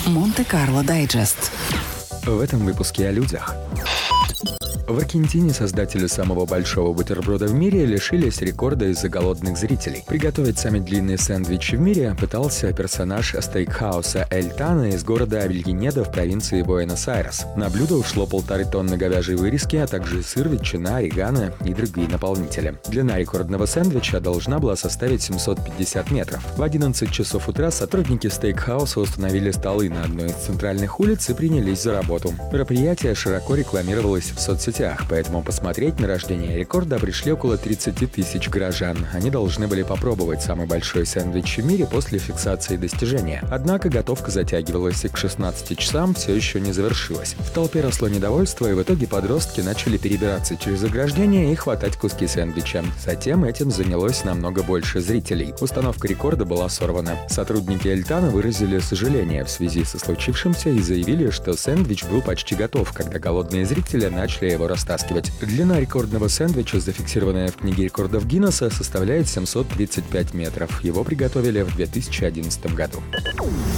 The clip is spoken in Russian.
Монте-Карло Дайджест. В этом выпуске о людях. В Аргентине создатели самого большого бутерброда в мире лишились рекорда из-за голодных зрителей. Приготовить самый длинный сэндвич в мире пытался персонаж стейкхауса Эль Тано из города Авельинедо в провинции Буэнос-Айрес. На блюдо ушло 1,5 тонны говяжьей вырезки, а также сыр, ветчина, орегано и другие наполнители. Длина рекордного сэндвича должна была составить 750 метров. В 11 часов утра сотрудники стейкхауса установили столы на одной из центральных улиц и принялись за работу. Мероприятие широко рекламировалось в соцсетях, поэтому посмотреть на рождение рекорда пришли около 30 тысяч горожан. Они должны были попробовать самый большой сэндвич в мире после фиксации достижения. Однако готовка затягивалась, и к 16 часам все еще не завершилась. В толпе росло недовольство, и в итоге подростки начали перебираться через ограждение и хватать куски сэндвича. Затем этим занялось намного больше зрителей. Установка рекорда была сорвана. Сотрудники Эль Тано выразили сожаление в связи со случившимся и заявили, что сэндвич был почти готов, когда голодные зрители начали его растаскивать. Длина рекордного сэндвича, зафиксированная в книге рекордов Гиннесса, составляет 735 метров. Его приготовили в 2011 году.